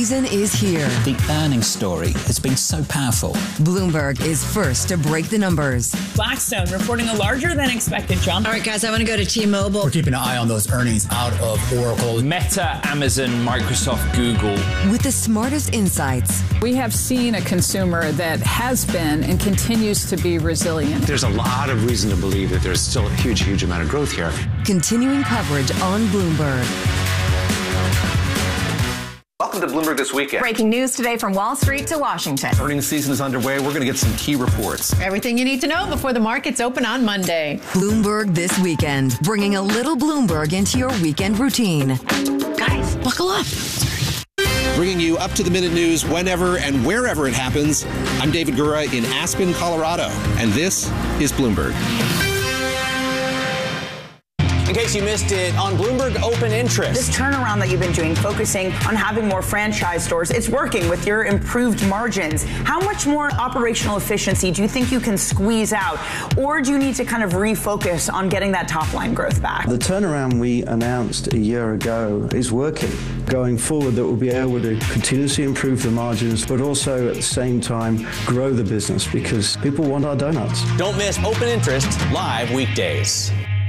season is here. The earnings story has been so powerful. Bloomberg is first to break the numbers. Blackstone reporting a larger than expected jump. All right, guys, I want to go to T-Mobile. We're keeping an eye on those earnings out of Oracle. Meta, Amazon, Microsoft, Google. With the smartest insights. We have seen a consumer that has been and continues to be resilient. There's a lot of reason to believe that there's still a huge amount of growth here. Continuing coverage on Bloomberg. Welcome to Bloomberg This Weekend. Breaking news today from Wall Street to Washington. Earnings season is underway. We're going to get some key reports. Everything you need to know before the markets open on Monday. Bloomberg This Weekend, bringing a little Bloomberg into your weekend routine. Guys, buckle up. Bringing you up-to-the-minute news whenever and wherever it happens. I'm David Gura in Aspen, Colorado, and this is Bloomberg. In case you missed it, on Bloomberg Open Interest. This turnaround that you've been doing, focusing on having more franchise stores, it's working with your improved margins. How much more operational efficiency do you think you can squeeze out? Or do you need to kind of refocus on getting that top line growth back? The turnaround we announced a year ago is working. Going forward, that we'll be able to continuously improve the margins, but also at the same time grow the business because people want our donuts. Don't miss Open Interest live weekdays.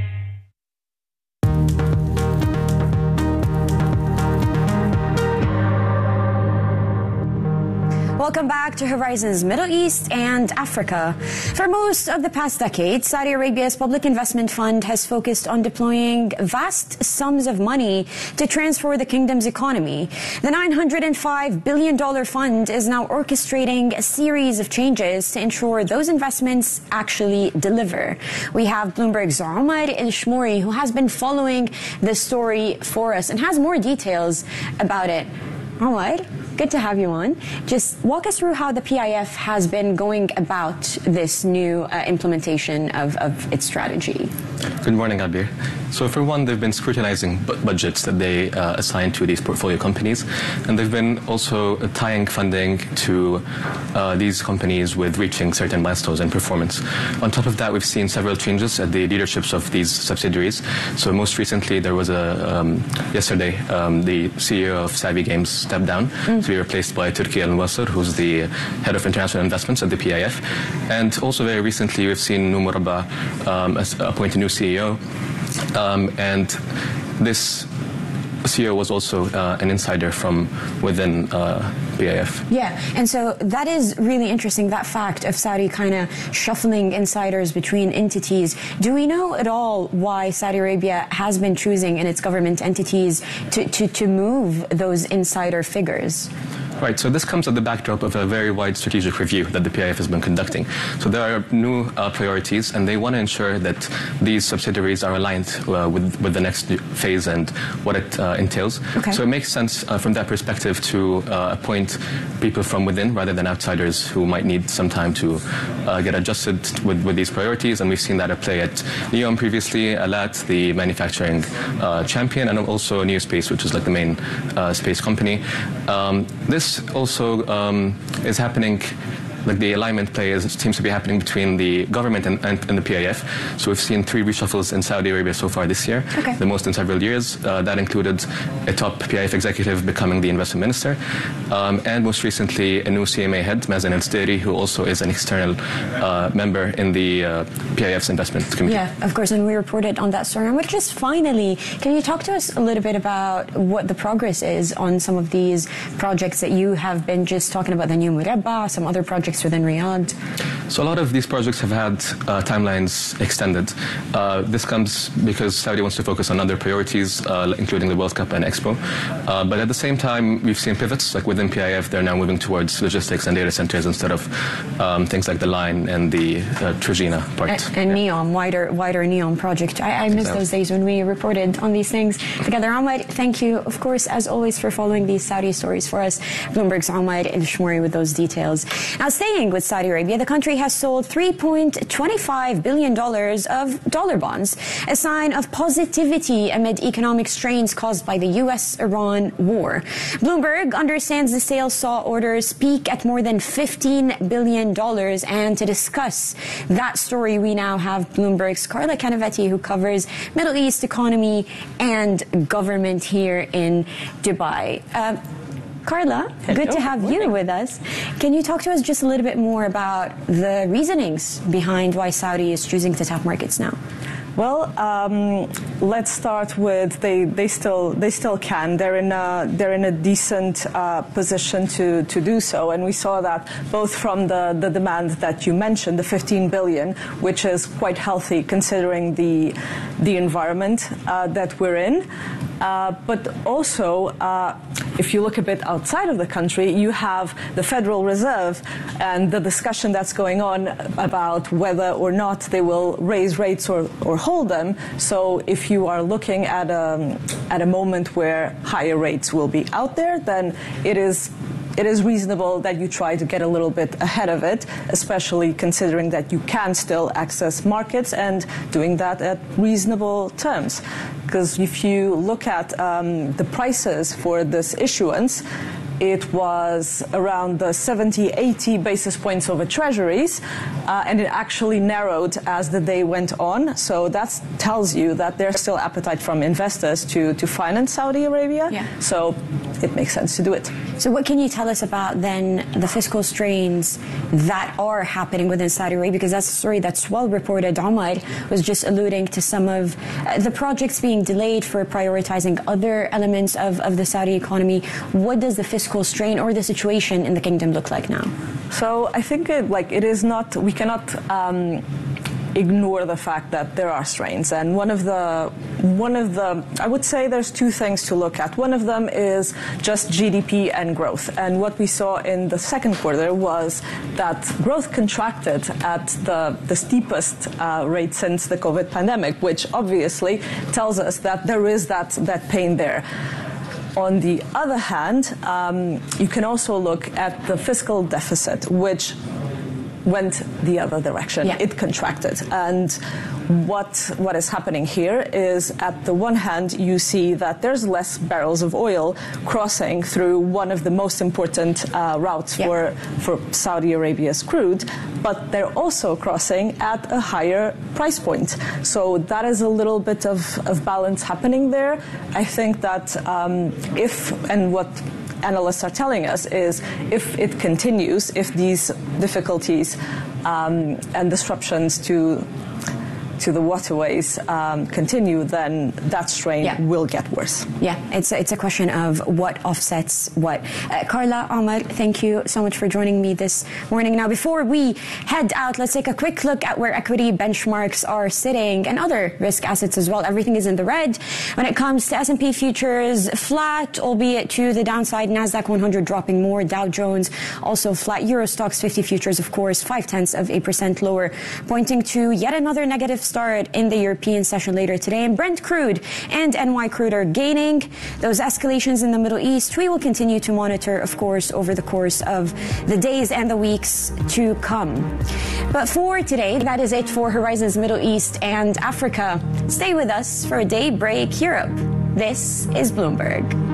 Welcome back to Horizons Middle East and Africa. For most of the past decade, Saudi Arabia's public investment fund has focused on deploying vast sums of money to transform the kingdom's economy. The $905 billion fund is now orchestrating a series of changes to ensure those investments actually deliver. We have Bloomberg's Omar El-Shmouri, who has been following the story for us and has more details about it. Omar, good to have you on. Just walk us through how the PIF has been going about this new implementation of its strategy. Good morning, Abir. So for one, they've been scrutinizing budgets that they assign to these portfolio companies, and they've been also tying funding to these companies with reaching certain milestones and performance. On top of that, we've seen several changes at the leaderships of these subsidiaries. So most recently, there was yesterday, the CEO of Saudi Games stepped down to be replaced by Turki Al-Wasr, who's the head of international investments at the PIF. And also very recently, we've seen Noor Murabba appoint a new CEO. And this CEO was also an insider from within PIF. Yeah, and so that is really interesting, that fact of Saudi kind of shuffling insiders between entities. Do we know at all why Saudi Arabia has been choosing in its government entities to move those insider figures? Right, so this comes at the backdrop of a very wide strategic review that the PIF has been conducting. So there are new priorities, and they want to ensure that these subsidiaries are aligned with the next phase and what it entails. Okay. So it makes sense from that perspective to appoint people from within rather than outsiders who might need some time to get adjusted with these priorities. And we've seen that at play at NEOM previously, Alat, the manufacturing champion, and also Neospace, which is like the main space company. This also is happening, like the alignment play seems to be happening between the government and the PIF. So we've seen 3 reshuffles in Saudi Arabia so far this year, the most in several years. That included a top PIF executive becoming the investment minister, and most recently a new CMA head, Mazen El-Sderi, who also is an external member in the PIF's investment committee. Yeah, of course, and we reported on that story. But just finally, can you talk to us a little bit about what the progress is on some of these projects that you have been just talking about, the new Murabba, some other projects within Riyadh? So a lot of these projects have had timelines extended. This comes because Saudi wants to focus on other priorities, including the World Cup and Expo. But at the same time, we've seen pivots, like within PIF, they're now moving towards logistics and data centers instead of things like the line and the Trojena part. And NEOM, wider NEOM project. I miss those days when we reported on these things together. Omar, thank you, of course, as always, for following these Saudi stories for us. Bloomberg's Omar El-Shmouri with those details. Now, staying with Saudi Arabia, the country has sold $3.25 billion of dollar bonds, a sign of positivity amid economic strains caused by the U.S.-Iran war. Bloomberg understands the sale saw orders peak at more than $15 billion. And to discuss that story, we now have Bloomberg's Carla Canavetti, who covers Middle East economy and government here in Dubai. Carla, good to have you with us. Can you talk to us just a little bit more about the reasonings behind why Saudi is choosing to tap markets now? Well, let's start with they still can. They're in a decent position to do so, and we saw that both from the demand that you mentioned, the 15 billion, which is quite healthy considering the environment that we're in. But also, if you look a bit outside of the country, you have the Federal Reserve and the discussion that's going on about whether or not they will raise rates or hold them. So if you are looking at a moment where higher rates will be out there, then it is reasonable that you try to get a little bit ahead of it, especially considering that you can still access markets and doing that at reasonable terms. Because if you look at the prices for this issuance, it was around the 70, 80 basis points over treasuries, and it actually narrowed as the day went on. So that tells you that there's still appetite from investors to finance Saudi Arabia. Yeah. So it makes sense to do it. So what can you tell us about then the fiscal strains that are happening within Saudi Arabia? Because that's a story that's well reported. Ahmad was just alluding to some of the projects being delayed for prioritizing other elements of the Saudi economy. What does the fiscal strain or the situation in the kingdom look like now? So I think it is not, we cannot ignore the fact that there are strains, and one of the I would say there's two things to look at. One of them is just GDP and growth, and what we saw in the second quarter was that growth contracted at the steepest rate since the COVID pandemic, which obviously tells us that there is that pain there. On the other hand, you can also look at the fiscal deficit, which went the other direction. Yeah. It contracted. And what is happening here is, at the one hand, you see that there's less barrels of oil crossing through one of the most important routes for Saudi Arabia's crude, but they're also crossing at a higher price point. So that is a little bit of balance happening there. I think that what analysts are telling us is, if it continues, if these difficulties and disruptions to the waterways continue, then that strain will get worse. Yeah, it's a question of what offsets what. Carla, Ahmad, thank you so much for joining me this morning. Now, before we head out, let's take a quick look at where equity benchmarks are sitting and other risk assets as well. Everything is in the red. When it comes to S&P futures, flat, albeit to the downside. NASDAQ 100 dropping more. Dow Jones also flat. Euro Stoxx 50 futures, of course, 0.5% lower, pointing to yet another negative start in the European session later today. And Brent crude and NY crude are gaining. Those escalations in the Middle East, we will continue to monitor, of course, over the course of the days and the weeks to come. But for today, that is it for Horizons Middle East and Africa. Stay with us for Daybreak Europe. This is Bloomberg.